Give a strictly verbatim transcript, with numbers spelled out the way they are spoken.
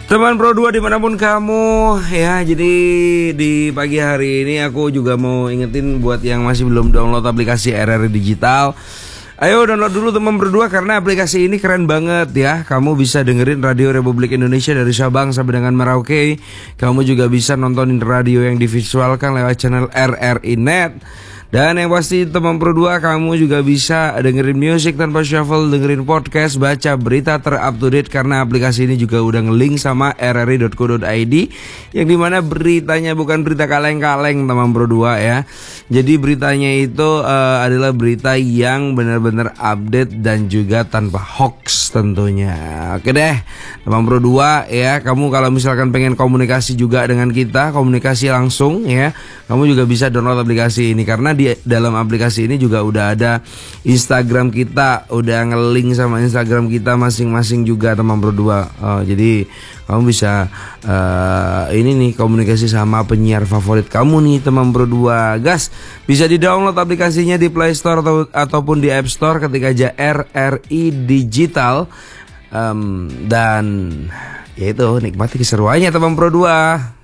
Teman Pro dua dimanapun kamu ya, jadi di pagi hari ini aku juga mau ingetin buat yang masih belum download aplikasi R R I Digital. Ayo download dulu teman Pro dua karena aplikasi ini keren banget ya. Kamu bisa dengerin Radio Republik Indonesia dari Sabang sampai dengan Merauke. Kamu juga bisa nontonin radio yang divisualkan lewat channel R R I Net. Dan yang pasti teman Pro dua, kamu juga bisa dengerin musik tanpa shuffle, dengerin podcast, baca berita ter-up to date karena aplikasi ini juga udah nge-link sama r r i dot co dot i d yang dimana beritanya bukan berita kaleng-kaleng teman Pro dua ya. Jadi beritanya itu uh, adalah berita yang benar-benar update dan juga tanpa hoax tentunya. Oke deh teman Pro dua ya, kamu kalau misalkan pengen komunikasi juga dengan kita, komunikasi langsung ya, kamu juga bisa download aplikasi ini karena di dalam aplikasi ini juga udah ada Instagram kita, udah nge-link sama Instagram kita masing-masing juga teman Pro dua. Oh, jadi kamu bisa uh, ini nih komunikasi sama penyiar favorit kamu nih teman Pro dua. Gas, bisa di-download aplikasinya di Play Store atau ataupun di App Store ketika aja R R I Digital. Um, dan ya itu, nikmati keseruannya teman Pro dua.